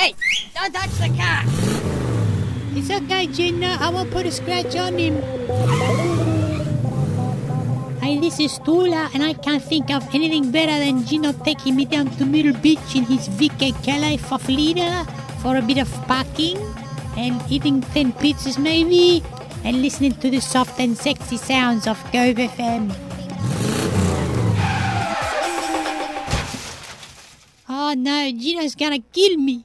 Hey! Don't touch the car! It's okay, Gina. I won't put a scratch on him. Hey, this is Tula, and I can't think of anything better than Gino taking me down to Middle Beach in his VK Calais Faflida for a bit of parking and eating 10 pizzas maybe and listening to the soft and sexy sounds of Cove FM. Oh no, Gino's gonna kill me.